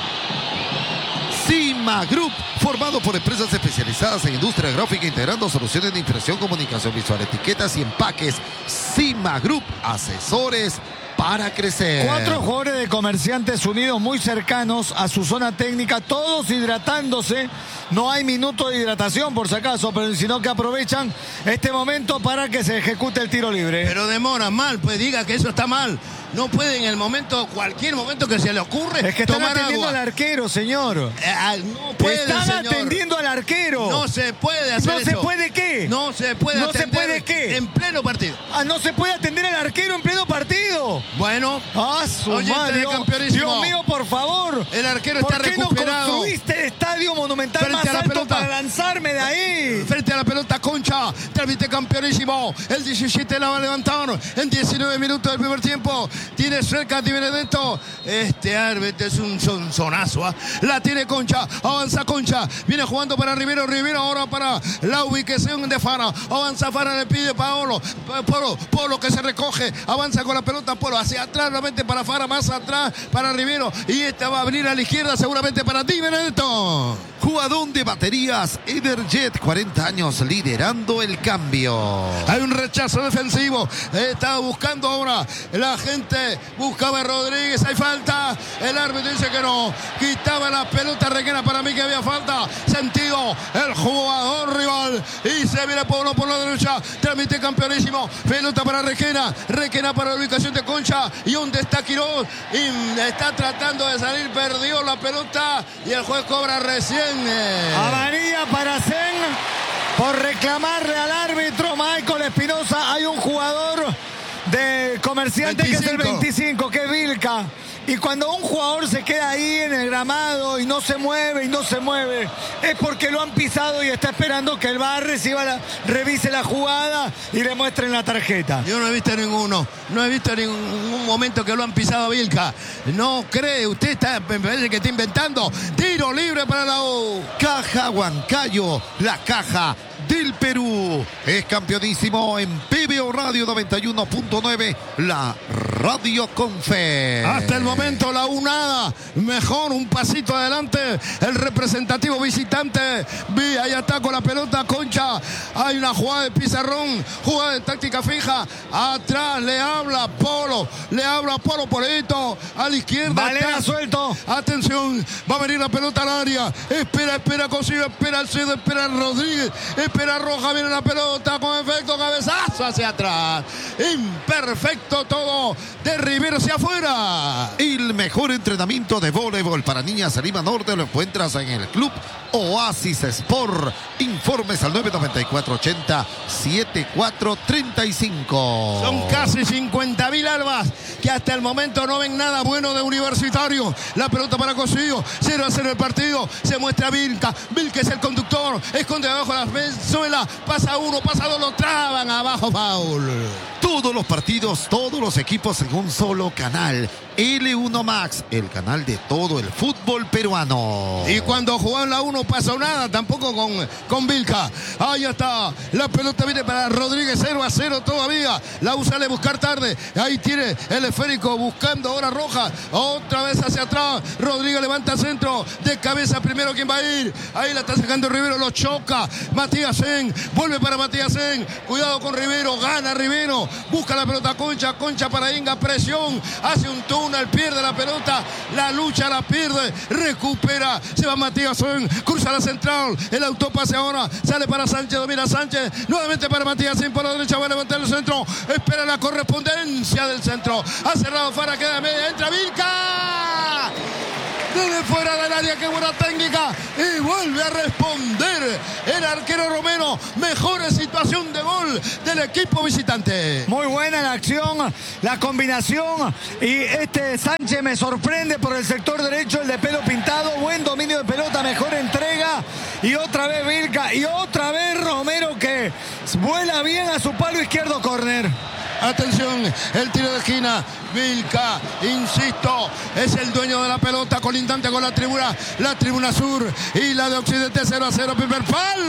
Cima Group, formado por empresas especializadas en industria gráfica, integrando soluciones de impresión, comunicación visual, etiquetas y empaques. Cima Group, asesores para crecer. 4 jugadores de Comerciantes Unidos muy cercanos a su zona técnica, todos hidratándose. No hay minuto de hidratación por si acaso, pero sino que aprovechan este momento para que se ejecute el tiro libre. Pero demora mal, pues diga que eso está mal. No puede en el momento, cualquier momento que se le ocurre, es que están tomar atendiendo agua. al arquero, señor. No puede, están señor. atendiendo al arquero. No se puede hacer ¿No eso. se puede qué? No se puede ¿No atender se puede qué? en pleno partido. No se puede atender al arquero en pleno partido. Bueno, Su oyente madre, de campeonísimo. Dios mío, por favor. El arquero ¿Por está qué recuperado. no construiste el estadio Monumental Frente más a la alto pelota. para lanzarme de ahí? Frente a la pelota, Concha, transmite campeonísimo. El 17 la va a levantar en 19 minutos del primer tiempo. Tiene cerca Di Benedetto. Este árbitro es un sonzonazo. La tiene Concha, avanza Concha. Viene jugando para Rivero ahora para la ubicación de Fara. Avanza Fara, le pide Paolo. Polo que se recoge. Avanza con la pelota Polo hacia atrás, nuevamente para Fara, más atrás para Rivero. Y esta va a abrir a la izquierda seguramente para Di Benedetto. Jugador de baterías Everjet, 40 años liderando el cambio. Hay un rechazo defensivo. Está buscando ahora la gente. Buscaba a Rodríguez. Hay falta. El árbitro dice que no. Quitaba la pelota Requena. Para mí que había falta. Sentido el jugador rival. Y se viene Pablo por la derecha. Transmite campeonísimo. Pelota para Requena. Requena para la ubicación de Concha. Y donde está Quiroz. Y está tratando de salir. Perdió la pelota. Y el juez cobra recién. Amarilla para Zen por reclamarle al árbitro Michael Espinosa. Hay un jugador de Comerciante 25. Que es el 25, que es Vilca. Y cuando un jugador se queda ahí en el gramado y no se mueve, es porque lo han pisado y está esperando que el VAR revise la jugada y le muestren la tarjeta. Yo no he visto ninguno. No he visto ningún momento que lo han pisado a Vilca. No cree, usted me parece que está inventando. Tiro libre para la U. Caja Huancayo, la caja del Perú. Es campeonísimo en PBO Radio 91.9, la radio con fe. Hasta el momento la U nada. Mejor, un pasito adelante. El representativo visitante. Ahí está con la pelota Concha. Hay una jugada de pizarrón. Jugada de táctica fija. Atrás le habla Polo. Polito. A la izquierda. Valera suelto. Atención. Va a venir la pelota al área. Espera, consigue. Espera Alcedo. Espera Rodríguez. espera Roja, viene la pelota con efecto, cabezazo hacia atrás. Imperfecto todo de Rivero hacia afuera. El mejor entrenamiento de voleibol para niñas de Lima Norte lo encuentras en el Club Oasis Sport. Informes al 994-80-7435. Son casi 50.000 albas que hasta el momento no ven nada bueno de Universitario. La pelota para Cosillo, 0-0 el partido. Se muestra Vilca. Vilca es el conductor. Esconde abajo la Venezuela. Pasa uno, pasa dos, lo traban abajo, foul. Todos los partidos, todos los equipos en un solo canal. L1 Max, el canal de todo el fútbol peruano. Y cuando jugaban la 1 pasó nada, tampoco con Vilca. Ahí está, la pelota viene para Rodríguez, 0-0 todavía. La U sale a buscar tarde. Ahí tiene el esférico buscando ahora Roja. Otra vez hacia atrás. Rodríguez levanta centro de cabeza. Primero quien va a ir. Ahí la está sacando Rivero, lo choca. Matías Sen, vuelve para Matías Sen. Cuidado con Rivero, gana Rivero. Busca la pelota Concha para Inga, presión. Hace un túnel, pierde la pelota. La lucha la pierde. Recupera. Se va Matías Sen. Cruza la central. El autopase ahora. Sale para Sánchez. Domina Sánchez. Nuevamente para Matías Sen por la derecha. Va a levantar el centro. Espera la correspondencia del centro. Ha cerrado Fara. Queda media. Entra Vilca. Desde fuera del área, qué buena técnica. Y vuelve a responder el arquero Romero. Mejor situación de gol del equipo visitante. Muy buena la acción, la combinación. Y Sánchez me sorprende por el sector derecho, el de pelo pintado. Buen dominio de pelota, mejor entrega. Y otra vez Vilca. Y otra vez Romero que vuela bien a su palo izquierdo, córner. Atención, el tiro de esquina. Vilca, insisto, es el dueño de la pelota, colindante con la tribuna sur y la de Occidente. 0-0, primer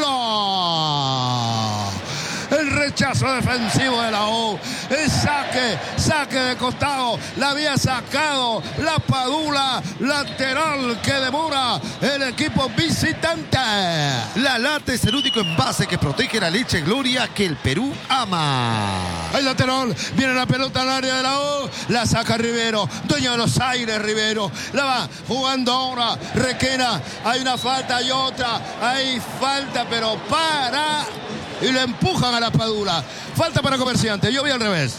palo. El rechazo defensivo de la U. El saque de costado. La había sacado la Padula. Lateral que demora el equipo visitante. La Lata es el único envase que protege la leche Gloria que el Perú ama. El lateral. Viene la pelota al área de la U. La saca Rivero. Dueño de los aires, Rivero. La va jugando ahora Requena. Hay una falta y otra. Hay falta, pero para. Y le empujan a la Padula. Falta para Comerciante. Yo vi al revés.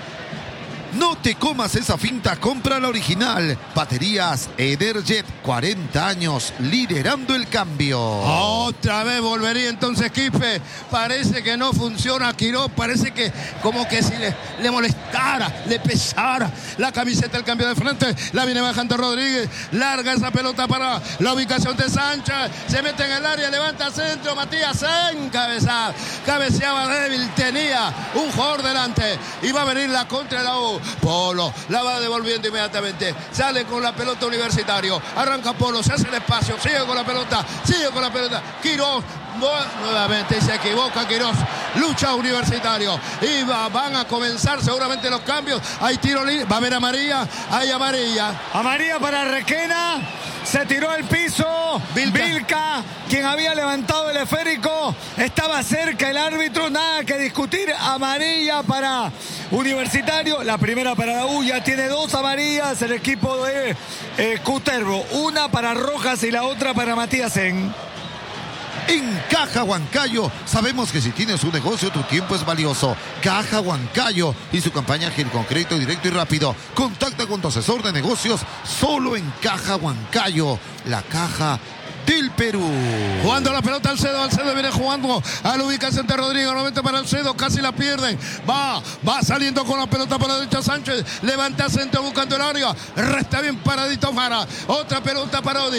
No te comas esa finta, compra la original. Baterías Ederjet, 40 años, liderando el cambio. Otra vez volvería entonces Quispe. Parece que no funciona Quiroz. Parece que como que si le molestara, le pesara la camiseta, el cambio de frente. La viene bajando Rodríguez. Larga esa pelota para la ubicación de Sánchez. Se mete en el área, levanta centro. Matías en cabeceaba débil. Tenía un jugador delante. Y va a venir la contra de la U. Polo la va devolviendo inmediatamente. Sale con la pelota Universitario. Arranca Polo, se hace el espacio. Sigue con la pelota. Quiroz. Nuevamente se equivoca Quiroz. Lucha Universitario. Y van a comenzar seguramente los cambios. Hay tiro libre. Va a haber amarilla. Hay amarilla. Amarilla para Requena. Se tiró al piso. Vilca, quien había levantado el esférico. Estaba cerca el árbitro. Nada que discutir. Amarilla para Universitario. La primera para la U. Ya tiene 2 amarillas el equipo de Cuterbo. Una para Rojas y la otra para Matías En. En Caja Huancayo, sabemos que si tienes un negocio, tu tiempo es valioso. Caja Huancayo y su campaña Gil Concreto, directo y rápido. Contacta con tu asesor de negocios solo en Caja Huancayo, la caja del Perú. Jugando la pelota Alcedo viene jugando a la ubicación de Rodrigo, nuevamente para Alcedo, casi la pierden. Va saliendo con la pelota para la derecha Sánchez, levanta centro buscando el área, resta bien paradito Fara. Otra pelota Parodi,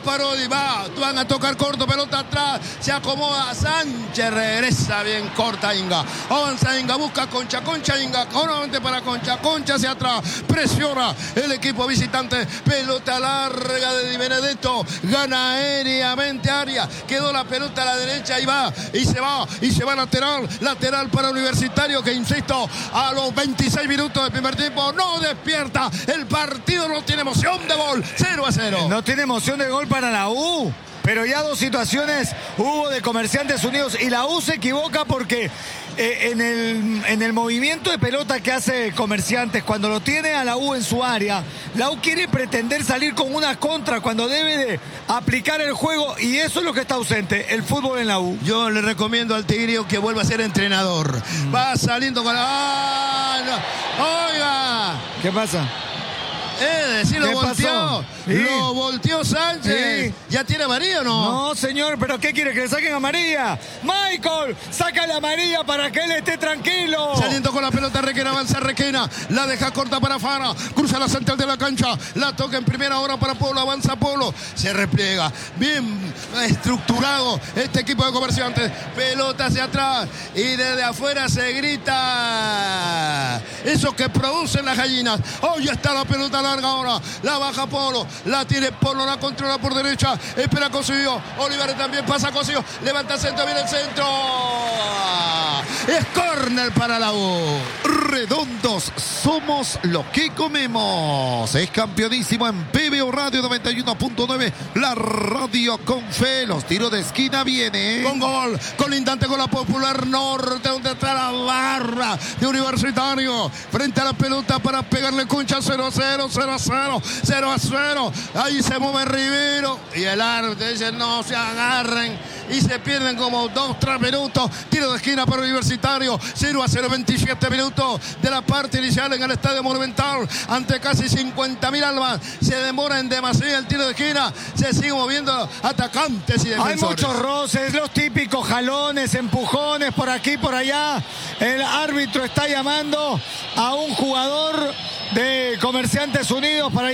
van a tocar corto, pelota atrás, se acomoda Sánchez, regresa bien corta Inga, avanza Inga, busca Concha Inga, nuevamente para Concha hacia atrás, presiona el equipo visitante, pelota larga de Di Benedetto, gana aéreamente área, quedó la pelota a la derecha y se va lateral para Universitario, que insisto, a los 26 minutos del primer tiempo no despierta, el partido no tiene emoción de gol. 0-0. No tiene emoción de gol para la U. pero ya 2 situaciones hubo de Comerciantes Unidos y la U se equivoca porque en el movimiento de pelota que hace Comerciantes, cuando lo tiene a la U en su área, la U quiere pretender salir con una contra cuando debe de aplicar el juego, y eso es lo que está ausente, el fútbol en la U. Yo le recomiendo al Tigrillo que vuelva a ser entrenador. Va saliendo con la... ¡Ah, no! ¡Oiga! ¿Qué pasa? Sí, lo volteó. Sí. Lo volteó Sánchez. Sí. ¿Ya tiene amarilla o no? No, señor, pero ¿qué quiere? ¿Que le saquen amarilla? Michael, saca la amarilla para que él esté tranquilo. Saliendo con la pelota, Requena, avanza Requena, la deja corta para Fara, cruza la central de la cancha, la toca en primera hora para Polo, avanza Polo, se repliega, bien estructurado este equipo de Comerciantes, pelota hacia atrás y desde afuera se grita eso que producen las gallinas. Hoy está la pelota larga ahora, la baja Polo, la tiene Polo, la controla por derecha, espera Cosillo, Olivares también pasa Cosillo, levanta el centro, viene el centro, es córner para la U. Redondos, somos lo que comemos. Es campeonísimo en PBO Radio 91.9, la radio con fe. Los tiros de esquina vienen. Con gol, colindante con la Popular Norte, donde está la barra de Universitario. Frente a la pelota para pegarle concha, 0-0, 0-0, 0-0. Ahí se mueve Rivero y el árbitro dice no se agarren y se pierden como 2-3 minutos. Tiro de esquina para Universitario, 0-0, 27 minutos de la parte inicial en el Estadio Monumental, ante casi 50.000 almas. Se demora en demasía el tiro de esquina, se siguen moviendo atacantes y defensores. Hay muchos roces, los típicos jalones, empujones por aquí, por allá. El árbitro está llamando a un jugador de Comerciantes Unidos para